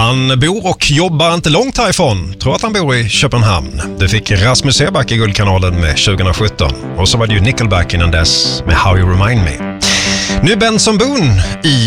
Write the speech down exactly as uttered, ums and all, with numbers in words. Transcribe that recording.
Han bor och jobbar inte långt härifrån. Tror att han bor i Köpenhamn. Det fick Rasmus Seback i Guldkanalen med tjugohundrasjutton. Och så var det ju Nickelback innan dess med How You Remind Me. Nu Benson Boone i